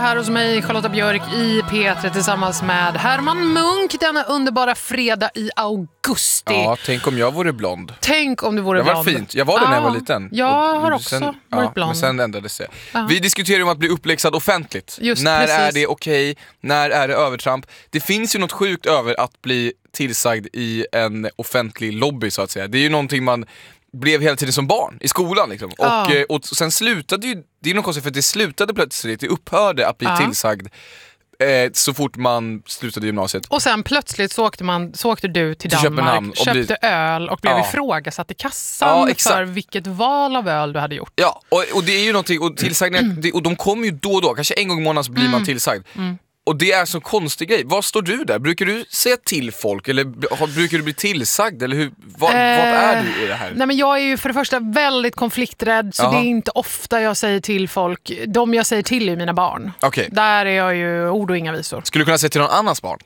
Här hos mig, Charlotta Björk i P3 tillsammans med Herman Munk denna underbara fredag i augusti. Ja, tänk om jag vore blond. Tänk om du vore blond. Det var fint. Jag var det när jag var liten. Jag har också varit blond. Men sen ändrades det. Vi diskuterar om att bli uppläxad offentligt. Just när precis. är det okej? När är det övertramp? Det finns ju något sjukt över att bli tillsagd i en offentlig lobby så att säga. Det är ju någonting man blev hela tiden som barn i skolan liksom. Och sen slutade ju, det är nog konstigt för det slutade plötsligt, det upphörde att bli tillsagd så fort man slutade gymnasiet. Och sen plötsligt så åkte du till Danmark, köpte öl och blev ifrågasatt i kassan för vilket val av öl du hade gjort. Ja, och det är ju någonting, och tillsagda, och de kommer ju då och då, kanske en gång i månaden så blir man tillsagd. Och det är så konstig grej. Vad står du där? Brukar du säga till folk eller brukar du bli tillsagd? Eller vart är du i det här? Nej, men jag är ju för det första väldigt konflikträdd, så det är inte ofta jag säger till folk. De jag säger till är mina barn. Okay. Där är jag ju ord och inga visor. Skulle du kunna säga till någon annans barn?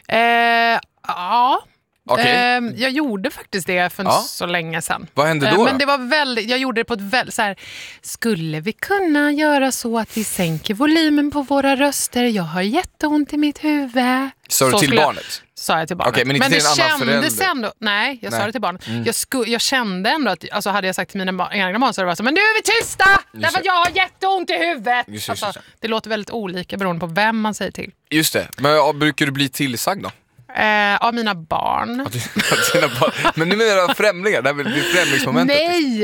Ja. Okay. Jag gjorde faktiskt det för så länge sedan. Vad hände då? Men det var väldigt, jag gjorde det på ett väldigt så här, skulle vi kunna göra så att vi sänker volymen på våra röster? Jag har jätteont i mitt huvud. Sa du till barnet? Sa jag till barnet. Okay, men inte det till en annan kändes ändå. Nej, jag sa det till barnet. Jag kände ändå att, alltså hade jag sagt till mina egna barn så det var så, men nu är vi tysta! Därför att jag har jätteont i huvudet. Just. Det låter väldigt olika beroende på vem man säger till. Just det. Men brukar du bli tillsagd då? Av mina barn. Men nu är det främlingar. Det blir främlingsmomentet.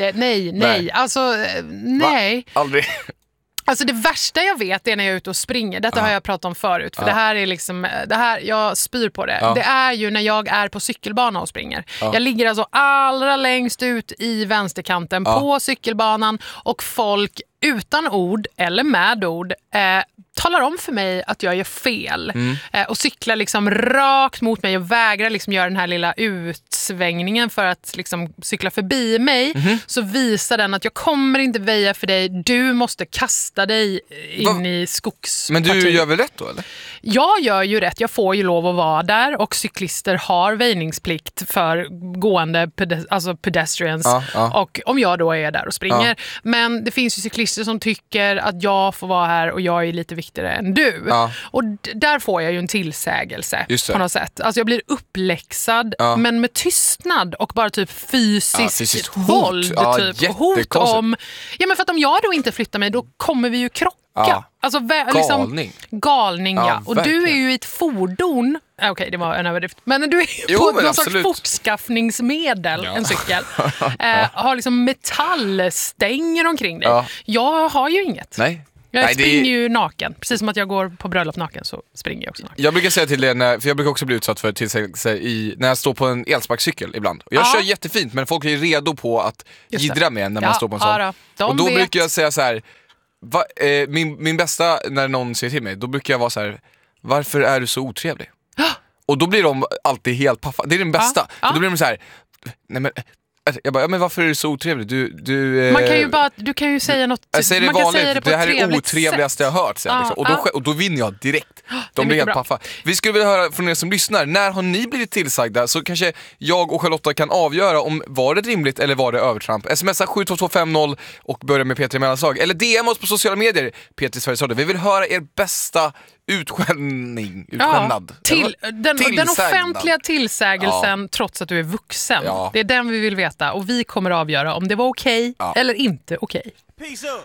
Nej. Alltså, nej. Va? Aldrig. Alltså det värsta jag vet är när jag är ute och springer. Detta har jag pratat om förut. För det här är liksom, jag spyr på det. Det är ju när jag är på cykelbana och springer. Jag ligger alltså allra längst ut i vänsterkanten på cykelbanan. Och folk utan ord eller med ord talar om för mig att jag gör fel. Och cyklar liksom rakt mot mig och vägrar liksom göra den här lilla utsvängningen för att liksom cykla förbi mig. Så visar den att jag kommer inte väja för dig. Du måste kasta dig in i skogspartiet. Men du gör väl rätt då eller? Jag gör ju rätt. Jag får ju lov att vara där. Och cyklister har väjningsplikt för gående pedestrians. Och om jag då är där och springer. Men det finns ju cyklister som tycker att jag får vara här och jag är lite viktigare än du. Och där får jag ju en tillsägelse på något sätt. Alltså jag blir uppläxad men med tystnad och bara typ fysiskt våld. Typ. Hot om... Ja, men för att om jag då inte flyttar mig då kommer vi ju krocka. Alltså galning, ja. Och verkligen. du är ju i ett fordon. Okej, det var en överdrift. Men du är ju på någon sorts fortskaffningsmedel, en cykel. Har liksom metallstänger omkring dig. Jag har ju inget. Nej. Jag springer ju naken. Precis som att jag går på bröllop naken så springer jag också naken. Jag brukar säga till det, för jag brukar också bli utsatt för tillsägelse när jag står på en elsparkcykel ibland. Jag kör jättefint, men folk är redo på att gidra med när man står på en sån. Och då brukar jag säga så här, min bästa när någon säger till mig, då brukar jag vara så här, varför är du så otrevlig? Och då blir de alltid helt paffa. Det är den bästa. Då blir de så här, nej men... Jag bara, men varför är du så otrevlig? Man kan ju du kan ju säga något. Jag säger det vanligt, det här är det otrevligaste jag har hört. Och då vinner jag direkt. De blir helt paffa. Vi skulle vilja höra från er som lyssnar, när har ni blivit tillsagda? Så kanske jag och Charlotta kan avgöra om var det rimligt eller var det övertramp. Smsa 72250 och börja med P3 Mellanslag. Eller DM oss på sociala medier, P3 Sveriges Radio. Vi vill höra er bästa utskännad. Den offentliga tillsägelsen trots att du är vuxen. Det är den vi vill veta. Och vi kommer avgöra om det var okej eller inte okej.